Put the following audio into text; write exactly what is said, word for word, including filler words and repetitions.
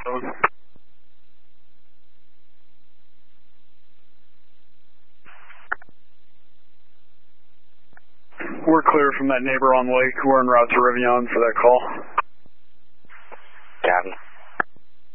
We're clear from that neighbor on Lake. We're en route to Rivian for that call.